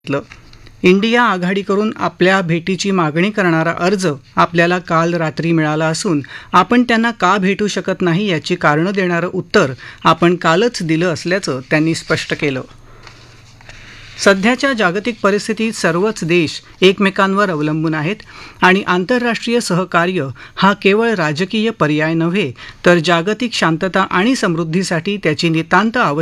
India आघाडीकडून आपल्या भेटीची मागणी करणारा अर्ज आपल्याला काल रात्री मिळाला असून आपण त्यांना का भेटू शकत नाही याची कारणं देणारं उत्तर आपण कालच दिलं असल्याचं त्यांनी स्पष्ट केलं. सध्याच्या जागतिक परिस्थितीत सर्वच देश एकमेकांवर अवलंबून आहेत आणि आंतरराष्ट्रीय सहकार्य हा केवळ राजकीय पर्याय नव्हे तर जागतिक शांतता आणि समृद्धीसाठी त्याची नितांत आवश्यकता